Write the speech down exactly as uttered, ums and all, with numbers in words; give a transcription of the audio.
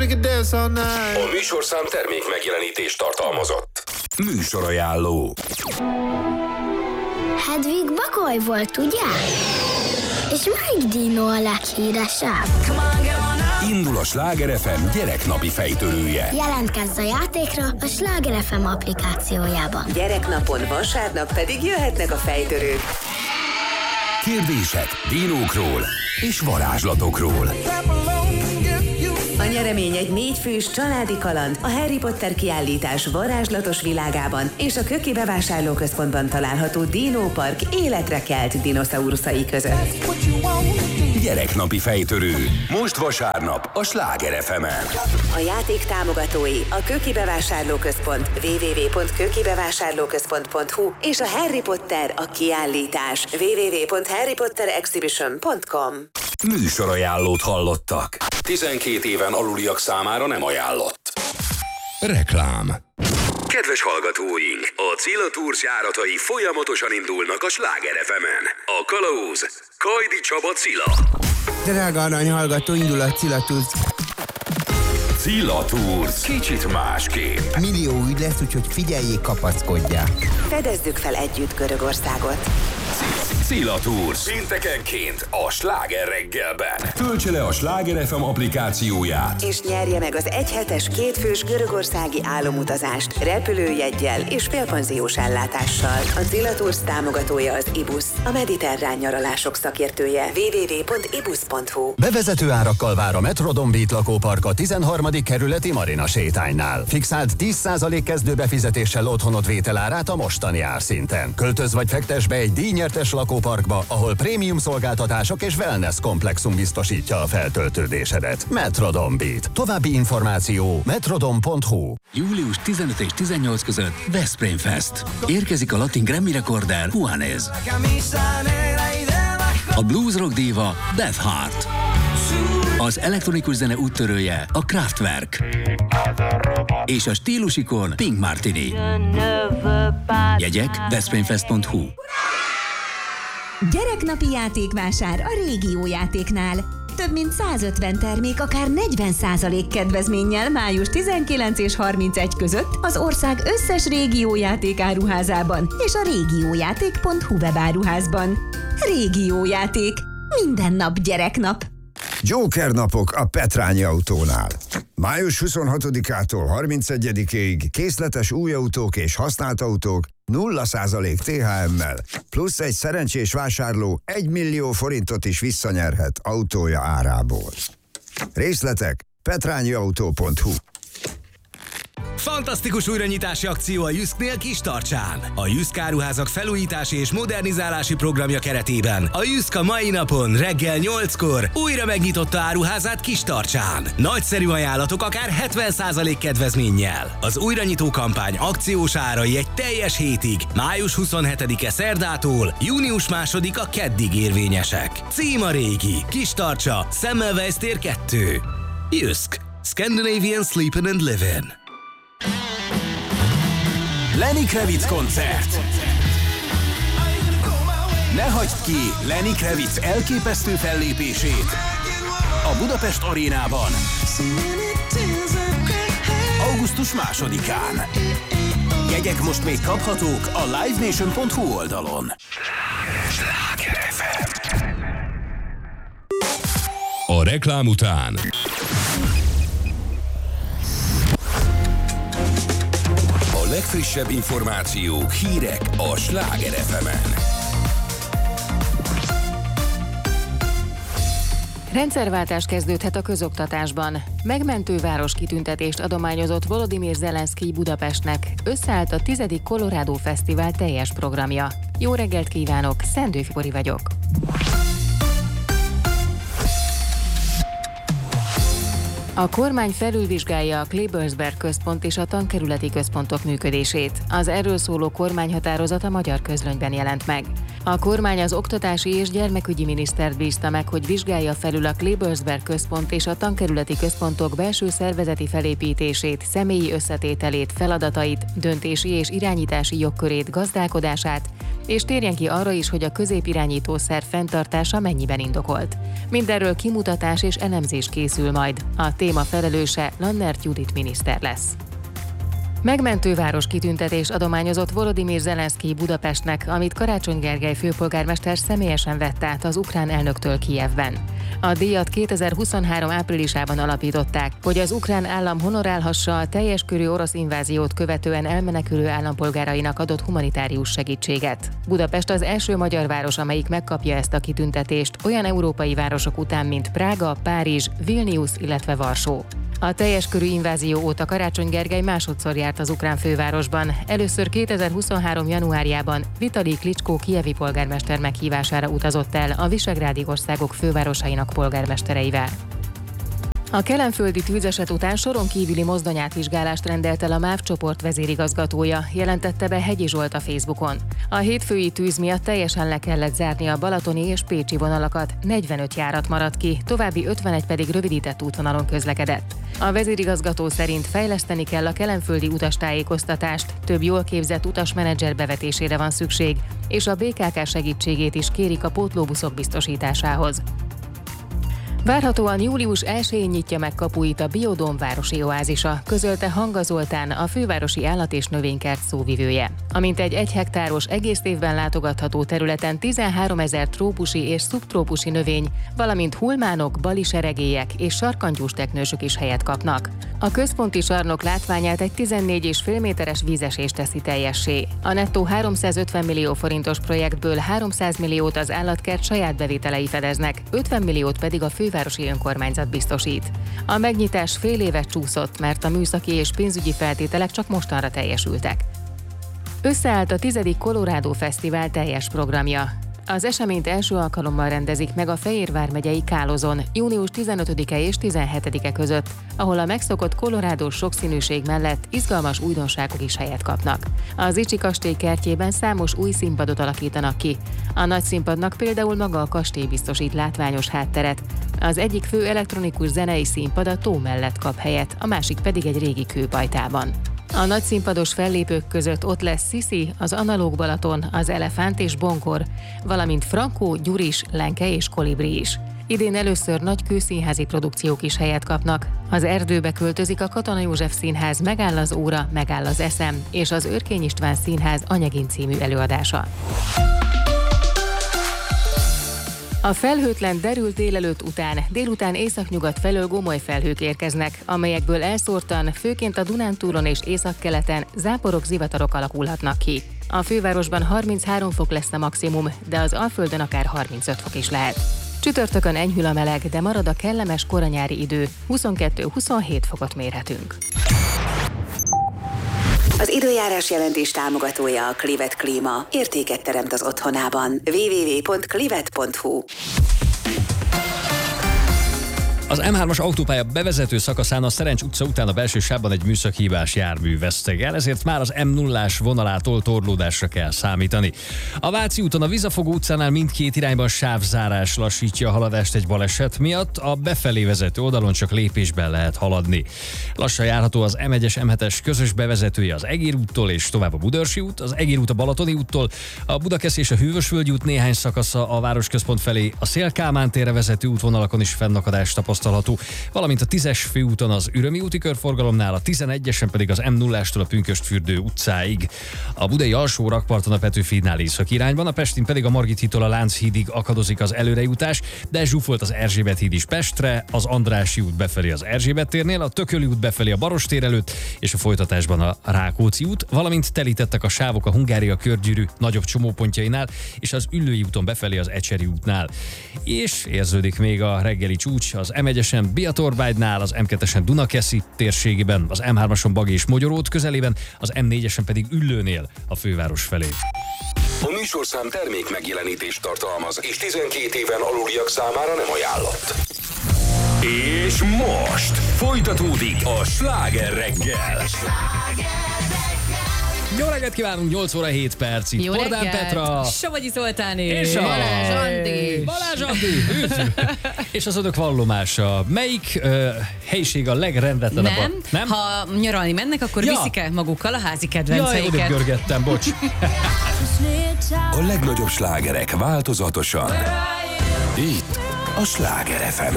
A műsorszám termék megjelenítést tartalmazott. Műsorajánló. Hedvig Bagoly volt, ugye? És melyik dino a leghíresebb? Indul a Sláger ef em gyereknapi fejtörője. Jelentkezz a játékra a Sláger ef em applikációjában. Gyereknapon vasárnap pedig jöhetnek a fejtörők. Kérdések dinókról és varázslatokról. A nyeremény egy négyfős családi kaland a Harry Potter kiállítás varázslatos világában és a Köki bevásárlóközpontban található Dino Park életre kelt dinoszauruszai között. Gyereknapi fejtörő. Most vasárnap a Sláger ef emen. A játék támogatói a Köki bevásárlóközpont double-u double-u double-u pont köki bevásárlóközpont pont hu és a Harry Potter a kiállítás double-u double-u double-u pont harry potter exhibition pont com. Műsorajánlót hallottak. tizenkét éven aluliak számára nem ajánlott. Reklám. Kedves hallgatóink, a Cilla Tours járatai folyamatosan indulnak a Sláger ef emen. A kalauz Kajdi Csaba Cilla. Drága arany hallgató, indul a Cilla Tours. Cilla Tours. Kicsit másképp. Millió ügy lesz, úgyhogy figyeljék, kapaszkodják. Fedezzük fel együtt Görögországot. Cilla Tours. Péntekenként a Sláger reggelben. Töltse le a Sláger ef em applikációját. És nyerje meg az egyhetes kétfős görögországi álomutazást repülőjeggyel és félpanziós ellátással. A Cilla Tours támogatója az ibusz, a mediterrán nyaralások szakértője. double-u double-u double-u pont ibus pont hu. Bevezető árakkal vár a Metrodon Beat lakópark a tizenharmadik kerületi Marina sétánynál. Fixált tíz százalék kezdőbefizetéssel otthonod vételárát a mostani árszinten. Költöz vagy fektes be egy díjnyertes lakóparkba, ahol prémium szolgáltatások és wellness komplexum biztosítja a feltöltődésedet. Metrodon Beat. További információ metrodon pont hu. július tizenöt és tizennyolc között Veszprém Fest. Érkezik a latin Grammy rekorder Juanes. A blues rock díva Beth Hart. Az elektronikus zene úttörője a Kraftwerk. És a stílusikon Pink Martini. Jegyek veszprémfest pont hu. Gyereknapi játékvásár a Régió játéknál. Több mint százötven termék akár negyven százalék kedvezménnyel május tizenkilenc és harmincegy között az ország összes Régió játék áruházában és a régiójáték pont hu webáruházban. Régió játék. Minden nap gyereknap. Joker napok a Petrányi Autónál. május huszonhatodikától harmincegyedikéig készletes új autók és használt autók nulla százalék té há emmel, plusz egy szerencsés vásárló egy millió forintot is visszanyerhet autója árából. Részletek petrányiautó pont hu. Fantasztikus újranyitási akció a Jysknél Kistarcsán. A Jysk áruházak felújítási és modernizálási programja keretében a Jysk a mai napon reggel nyolckor újra megnyitotta áruházát Kistarcsán. Nagyszerű ajánlatok akár hetven százalék kedvezménnyel. Az újranyitó kampány akciós árai egy teljes hétig, május huszonhetedike szerdától június másodika keddig érvényesek. Cím a régi, Kistarcsa, Semmelweis tér kettő. Jysk. Scandinavian Sleepin' and Livin'. Lenny Kravitz koncert. Ne hagyd ki Lenny Kravitz elképesztő fellépését a Budapest Arénában augusztus másodikán. Jegyek most még kaphatók a live nation pont hu oldalon. Sláger ef em. A reklám után a legfrissebb információk, hírek a Sláger ef emen. Rendszerváltás kezdődhet a közoktatásban. Megmentőváros kitüntetést adományozott Volodymyr Zelenszkij Budapestnek. Összeállt a tizedik Colorado Fesztivál teljes programja. Jó reggelt kívánok, Szendő Fibori vagyok. A kormány felülvizsgálja a Klebersberg központ és a tankerületi központok működését. Az erről szóló kormányhatározat a Magyar Közlönyben jelent meg. A kormány az oktatási és gyermekügyi minisztert bízta meg, hogy vizsgálja felül a Klebersberg központ és a tankerületi központok belső szervezeti felépítését, személyi összetételét, feladatait, döntési és irányítási jogkörét, gazdálkodását, és térjen ki arra is, hogy a középirányítószer fenntartása mennyiben indokolt. Mindenről kimutatás és elemzés készül majd. A téma felelőse Lannert Judit miniszter lesz. Megmentőváros kitüntetés adományozott Volodymyr Zelenszkij Budapestnek, amit Karácsony Gergely főpolgármester személyesen vett át az ukrán elnöktől Kijevben. A díjat kétezer-huszonhárom áprilisában alapították, hogy az ukrán állam honorálhassa a teljes körű orosz inváziót követően elmenekülő állampolgárainak adott humanitárius segítséget. Budapest az első magyar város, amelyik megkapja ezt a kitüntetést, olyan európai városok után, mint Prága, Párizs, Vilnius, illetve Varsó. A teljes körű invázió óta Karácsony Gergely másodszor járt az ukrán fővárosban. Először kétezer-huszonhárom januárjában Vitalij Klicskó kijevi polgármester meghívására utazott el a visegrádi országok fővárosainak polgármestereivel. A kelenföldi tűzeset után soron kívüli mozdonyátvizsgálást rendelt el a MÁV csoport vezérigazgatója, jelentette be Hegyi Zsolt a Facebookon. A hétfői tűz miatt teljesen le kellett zárni a balatoni és pécsi vonalakat, negyvenöt járat maradt ki, további ötvenegy pedig rövidített útvonalon közlekedett. A vezérigazgató szerint fejleszteni kell a kelenföldi utastájékoztatást, több jól képzett utasmenedzser bevetésére van szükség, és a bé ká ká segítségét is kérik a pótlóbuszok biztosításához. Várhatóan július elsején nyitja meg kapuit a Biodóm városi oázisa, közölte Hanga Zoltán, a fővárosi állat- és növénykert szóvivője. Amint egy egy hektáros egész évben látogatható területen tizenháromezer trópusi és szubtrópusi növény, valamint hulmánok, baliseregélyek és sarkantyús teknősök is helyet kapnak. A központi sarnok látványát egy tizennégy egész öt méteres vízesés teszi teljessé. A nettó háromszázötven millió forintos projektből háromszáz milliót az állatkert saját bevételei fedeznek, ötven milliót pedig a fővárosi önkormányzat biztosít. A megnyitás fél évet csúszott, mert a műszaki és pénzügyi feltételek csak mostanra teljesültek. Összeállt a tizedik Colorado Fesztivál teljes programja. Az eseményt első alkalommal rendezik meg a Fehérvár megyei Kálozon, június tizenötödike és tizenhetedike között, ahol a megszokott kolorádós sokszínűség mellett izgalmas újdonságok is helyet kapnak. Az Icsi kastély kertjében számos új színpadot alakítanak ki. A nagy színpadnak például maga a kastély biztosít látványos hátteret. Az egyik fő elektronikus zenei színpad a tó mellett kap helyet, a másik pedig egy régi kőpajtában. A nagyszínpados fellépők között ott lesz Sisi, az Analóg Balaton, az Elefánt és Bonkor, valamint Frankó, Gyuris, Lenke és Kolibri is. Idén először nagy kőszínházi produkciók is helyet kapnak. Az Erdőbe költözik a Katona József Színház Megáll az óra, megáll az eszem és az Őrkény István Színház Anyagin című előadása. A felhőtlen derült délelőtt után, délután északnyugat felől gomoly felhők érkeznek, amelyekből elszórtan, főként a Dunántúlon és északkeleten záporok, zivatarok alakulhatnak ki. A fővárosban harminchárom fok lesz a maximum, de az Alföldön akár harmincöt fok is lehet. Csütörtökön enyhül a meleg, de marad a kellemes koranyári idő, huszonkettő-huszonhét fokot mérhetünk. Az időjárás jelentés támogatója a Clivet Klíma. Értéket teremt az otthonában. double-u double-u double-u pont clivet pont hu. Az em hármas autópálya bevezető szakaszán a Szerencs utca után a belső sávban egy műszaki-hibás jármű veszteg el, ezért már az em nullás vonalától torlódásra kell számítani. A Váci úton a Vizafogó utcánál mindkét irányban sávzárás lassítja a haladást egy baleset miatt, a befelé vezető oldalon csak lépésben lehet haladni. Lassan járható az em egyes em hetes közös bevezetője az Egér úttól és tovább a Budaörsi út, az Egér út a Balatoni úttól, a Budakeszi és a Hűvösvölgyi út néhány szakasza a városközpont felé, a Széll-Kálmán térre vezető útvonalakon is fennakadás tapasztalható, valamint a tízes főúton az Ürömi úti körforgalomnál, a tizenegyesen pedig az em nullástól a Pünkösdfürdő utcáig. A budai alsó rakparton a Petőfi hídnál északi irányban, a Pestin pedig a Margit hídtól a Lánchídig akadozik az előrejutás, de zsúfolt az Erzsébet híd is Pestre, az Andrássy út befelé az Erzsébet térnél, a Tököli út befelé a Barostér előtt, és a folytatásban a Rákóczi út, valamint telítettek a sávok a Hungária körgyűrű nagyobb csomópontjainál, és az Üllői úton befelé az Ecseri útnál. És érződik még a reggeli csúcs az em egyesen Biatorbágynál, az em kettesen Dunakeszi térségében, az em hármason Bagi és Mogyorót közelében, az em négyesen pedig Üllőnél a főváros felé. A műsorszám termék megjelenítést tartalmaz, és tizenkét éven aluliak számára nem ajánlott. És most folytatódik a Sláger reggel. Jó reggelt kívánunk, nyolc óra hét perc itt. Jó Bordán reggelt. Petra. Somogyi Zoltán És a Balázs Andi. Balázs Andi. Üdv. És az önök vallomása. Melyik uh, helyiség a legrendetlenebb? Nem. Nem? Ha nyaralni mennek, akkor Ja. viszik el magukkal a házi Jaj, kedvenceiket. odébb görgettem, bocs. A legnagyobb slágerek változatosan. Itt a Sláger ef em.